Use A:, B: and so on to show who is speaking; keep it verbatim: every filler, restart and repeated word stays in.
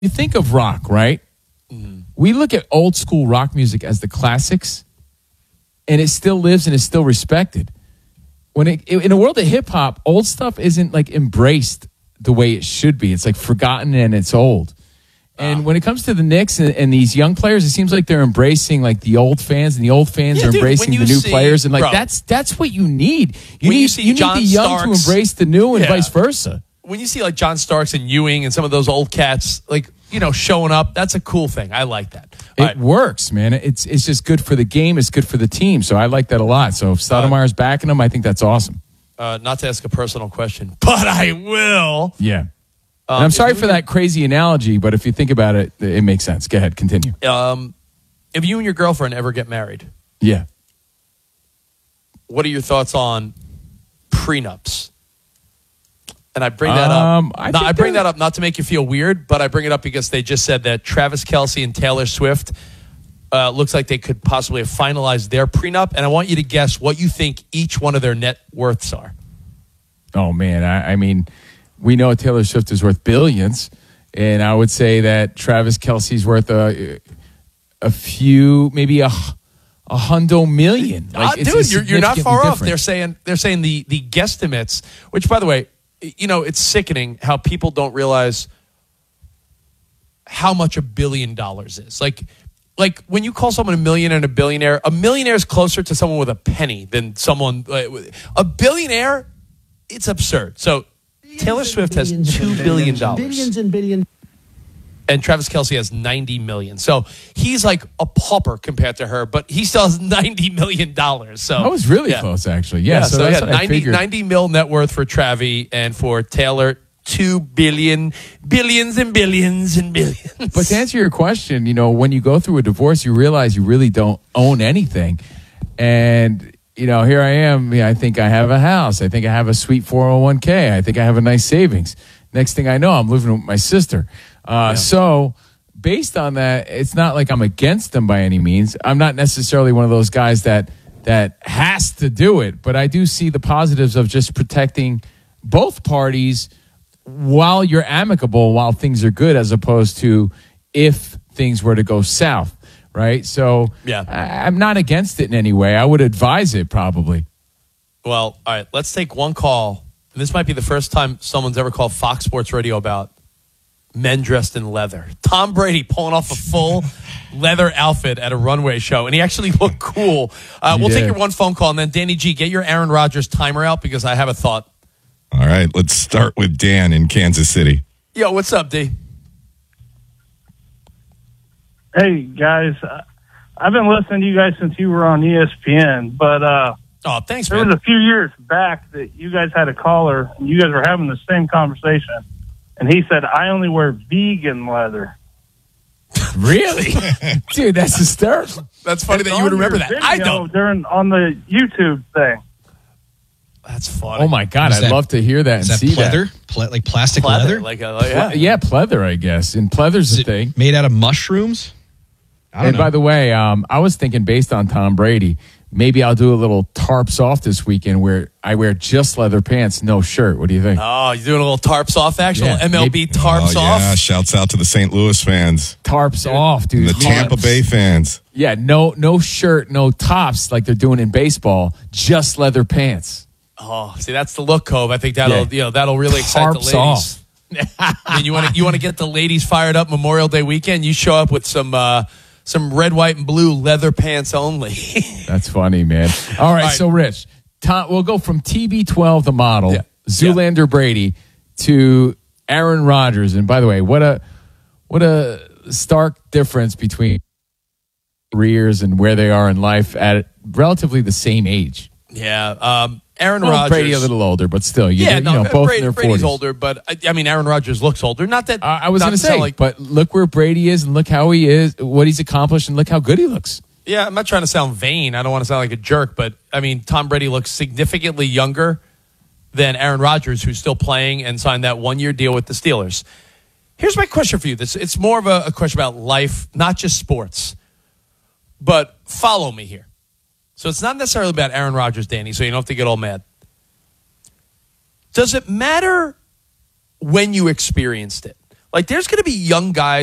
A: you think of rock, right? Mm. We look at old school rock music as the classics, and it still lives and is still respected. When it, in a world of hip hop, old stuff isn't like embraced the way it should be. It's like forgotten and it's old. And when it comes to the Knicks and, and these young players, it seems like they're embracing like the old fans, and the old fans
B: yeah,
A: are
B: dude,
A: embracing the new
B: see,
A: players, and like
B: bro,
A: that's that's what you need. You
B: when
A: need
B: you, see
A: you need
B: John
A: the young
B: Starks,
A: to embrace the new, and
B: yeah.
A: vice versa.
B: When you see like John Starks and Ewing and some of those old cats, like you know, showing up, that's a cool thing. I like that.
A: It
B: right.
A: works, man. It's it's just good for the game. It's good for the team. So I like that a lot. So if Stoudemire's uh, backing them, I think that's awesome.
B: Uh, not to ask a personal question, but I will.
A: Yeah.
B: Um,
A: and I'm sorry for that crazy analogy, but if you think about it, it makes sense. Go ahead, continue.
B: Um, if you and your girlfriend ever get married,
A: yeah,
B: what are your thoughts on prenups? And I bring that
A: um,
B: up.
A: I,
B: not, I bring that up not to make you feel weird, but I bring it up because they just said that Travis Kelce and Taylor Swift uh, looks like they could possibly have finalized their prenup, and I want you to guess what you think each one of their net worths are.
A: Oh man, I, I mean. We know Taylor Swift is worth billions, and I would say that Travis Kelce's worth a a few, maybe a a hundo million.
B: Like, uh, dude, you're, you're not far off. They're saying they're saying the the guesstimates, which by the way, you know, it's sickening how people don't realize how much a billion dollars is. Like, like when you call someone a millionaire and a billionaire, a millionaire is closer to someone with a penny than someone uh, a billionaire. It's absurd. So. Taylor Swift has two billion dollars.
C: Billions and billions.
B: And Travis Kelce has ninety million dollars. So he's like a pauper compared to her, but he still has ninety million dollars. So
A: I was really
B: yeah.
A: close, actually. Yeah,
B: yeah
A: so,
B: so
A: that's
B: yeah,
A: what I
B: ninety,
A: figured.
B: ninety mil net worth for Travi, and for Taylor, two billion, billions and billions and billions.
A: But to answer your question, you know, when you go through a divorce, you realize you really don't own anything. And you know, here I am. I think I have a house. I think I have a sweet four oh one k. I think I have a nice savings. Next thing I know, I'm living with my sister. Uh, yeah. So based on that, it's not like I'm against them by any means. I'm not necessarily one of those guys that that has to do it, but I do see the positives of just protecting both parties while you're amicable, while things are good, as opposed to if things were to go south. Right? So
B: yeah.
A: I, I'm not against it in any way. I would advise it probably.
B: Well, all right, let's take one call. And this might be the first time someone's ever called Fox Sports Radio about men dressed in leather. Tom Brady pulling off a full leather outfit at a runway show, and he actually looked cool. Uh, we'll
A: did.
B: take your one phone call, and then Danny G, get your Aaron Rodgers timer out because I have a thought.
D: All right, let's start with Dan in Kansas City.
B: Yo, what's up, D?
E: Hey, guys, I've been listening to you guys since you were on E S P N, but uh,
B: oh, thanks,
E: there
B: man.
E: was a few years back that you guys had a caller, and you guys were having the same conversation, and he said, I only wear vegan leather.
A: Really? Dude, that's hysterical.
B: That's funny
E: It's
B: that you would
E: on
B: remember
E: your
B: that. I
E: video
B: don't.
E: During, on the YouTube thing.
B: That's funny.
A: Oh, my God.
F: Is
A: I'd
F: that-
A: love to hear that and
F: Is that
A: see
F: pleather?
A: that.
F: Ple- like plastic
B: Pleather,
F: leather?
B: Like a, yeah.
A: Ple- yeah, pleather, I guess. And pleather's
F: Is
A: a
F: it
A: thing.
F: made out of mushrooms? I don't
A: And
F: know.
A: by the way, um, I was thinking based on Tom Brady, maybe I'll do a little tarps off this weekend where I wear just leather pants, no shirt. What do you think?
B: Oh, you're doing a little tarps off action?
A: Yeah,
B: M L B
A: maybe-
B: tarps
D: oh,
B: off?
D: Yeah, shouts out to the Saint Louis fans.
A: Tarps off, dude.
D: And the Tampa
A: Tarps.
D: Bay fans.
A: Yeah, no no shirt, no tops like they're doing in baseball, just leather pants.
B: Oh, see, that's the look, Cove. I think that'll
A: Yeah.
B: you know that'll really excite the
A: Tarps
B: ladies.
A: off.
B: And you want to you want to get the ladies fired up Memorial Day weekend? You show up with some uh, some red, white, and blue leather pants only.
A: That's funny, man. All right,
B: All right.
A: so Rich, Tom, we'll go from T B twelve, the model,
B: Yeah.
A: Zoolander Brady, to Aaron Rodgers. And by the way, what a what a stark difference between careers and where they are in life at relatively the same age.
B: yeah, um, Aaron
A: Well,
B: Rodgers.
A: Brady a little older, but still, you,
B: yeah,
A: you
B: no,
A: know, both
B: Brady,
A: in their
B: Brady's
A: forties.
B: older, but I, I mean, Aaron Rodgers looks older. Not that
A: Uh, I was
B: not
A: going to
B: to sound
A: say,
B: like,
A: but look where Brady is, and look how he is, what he's accomplished, and look how good he looks.
B: yeah, I'm not trying to sound vain. I don't want to sound like a jerk, but I mean, Tom Brady looks significantly younger than Aaron Rodgers, who's still playing and signed that one-year deal with the Steelers. Here's my question for you. This it's more of a, a question about life, not just sports. But follow me here. So it's not necessarily about Aaron Rodgers, Danny, so you don't have to get all mad. Does it matter when you experienced it? Like, there's going to be young guys